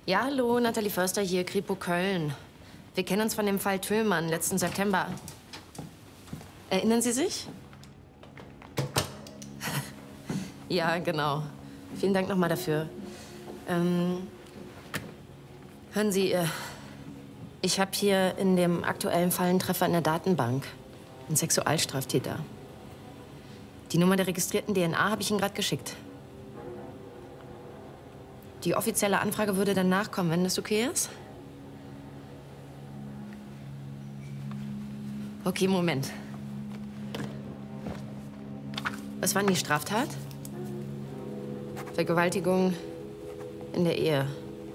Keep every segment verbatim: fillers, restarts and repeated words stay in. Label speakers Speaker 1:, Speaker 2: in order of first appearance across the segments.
Speaker 1: Ja, hallo, Nathalie Förster hier, Kripo Köln. Wir kennen uns von dem Fall Tüllmann letzten September. Erinnern Sie sich? Ja, genau. Vielen Dank nochmal dafür. Ähm, hören Sie, äh, ich habe hier in dem aktuellen Fall einen Treffer in der Datenbank. Ein Sexualstraftäter. Die Nummer der registrierten D N A habe ich Ihnen gerade geschickt. Die offizielle Anfrage würde dann nachkommen, wenn das okay ist? Okay, Moment. Was war denn die Straftat? Vergewaltigung in der Ehe.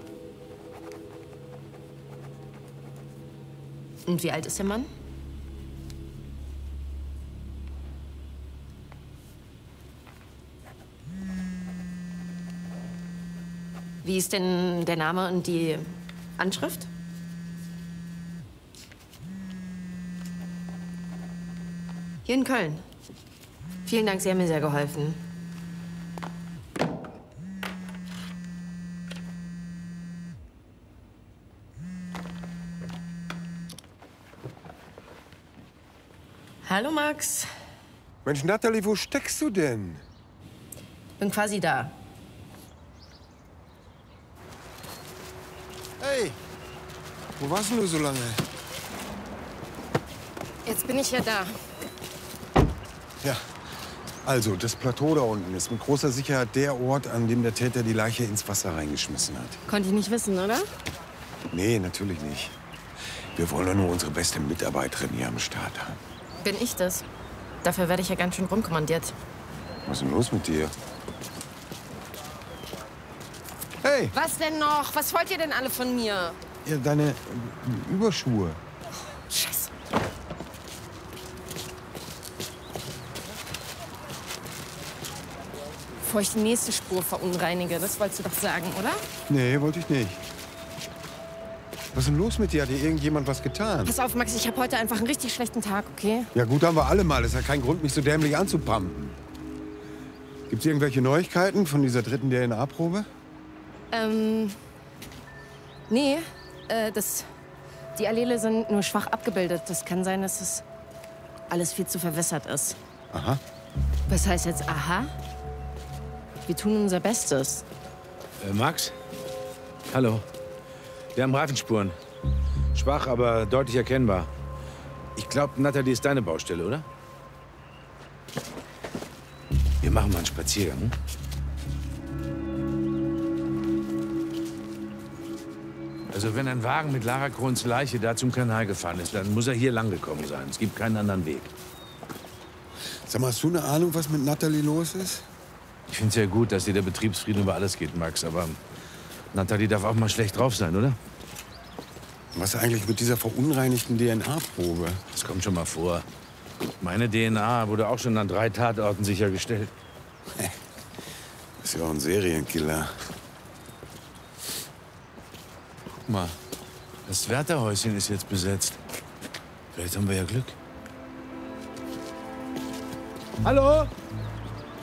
Speaker 1: Und wie alt ist der Mann? Wie ist denn der Name und die Anschrift? Hier in Köln. Vielen Dank, Sie haben mir sehr geholfen. Hallo, Max.
Speaker 2: Mensch, Nathalie, wo steckst du denn?
Speaker 1: Bin quasi da.
Speaker 2: Hey, wo warst denn du so lange?
Speaker 1: Jetzt bin ich ja da.
Speaker 2: Ja, also das Plateau da unten ist mit großer Sicherheit der Ort, an dem der Täter die Leiche ins Wasser reingeschmissen hat.
Speaker 1: Konnte ich nicht wissen, oder?
Speaker 2: Nee, natürlich nicht. Wir wollen doch nur unsere beste Mitarbeiterin hier am Start haben.
Speaker 1: Bin ich das? Dafür werde ich ja ganz schön rumkommandiert.
Speaker 2: Was ist denn los mit dir? Hey!
Speaker 1: Was denn noch? Was wollt ihr denn alle von mir?
Speaker 2: Ja, deine Überschuhe.
Speaker 1: Scheiße. Bevor ich die nächste Spur verunreinige, das wolltest du doch sagen, oder?
Speaker 2: Nee, wollte ich nicht. Was ist denn los mit dir? Hat dir irgendjemand was getan?
Speaker 1: Pass auf, Max, ich habe heute einfach einen richtig schlechten Tag, okay?
Speaker 2: Ja gut, haben wir alle mal. Das ist ja kein Grund, mich so dämlich anzupampen. Gibt's irgendwelche Neuigkeiten von dieser dritten D N A-Probe?
Speaker 1: Ähm, nee, äh, das, die Allele sind nur schwach abgebildet. Das kann sein, dass das alles viel zu verwässert ist.
Speaker 2: Aha.
Speaker 1: Was heißt jetzt aha? Wir tun unser Bestes.
Speaker 3: Äh, Max? Hallo. Wir haben Reifenspuren. Schwach, aber deutlich erkennbar. Ich glaube, Nathalie ist deine Baustelle, oder? Wir machen mal einen Spaziergang. Hm? Also wenn ein Wagen mit Lara Krohns Leiche da zum Kanal gefahren ist, dann muss er hier lang gekommen sein. Es gibt keinen anderen Weg.
Speaker 2: Sag mal, hast du eine Ahnung, was mit Nathalie los ist?
Speaker 3: Ich finde es ja gut, dass dir der Betriebsfrieden über alles geht, Max. Aber Nathalie darf auch mal schlecht drauf sein, oder?
Speaker 2: Was eigentlich mit dieser verunreinigten D N A-Probe?
Speaker 3: Das kommt schon mal vor. Meine D N A wurde auch schon an drei Tatorten sichergestellt.
Speaker 2: Das ist ja auch ein Serienkiller.
Speaker 3: Guck mal, das Wärterhäuschen ist jetzt besetzt. Vielleicht haben wir ja Glück. Hallo?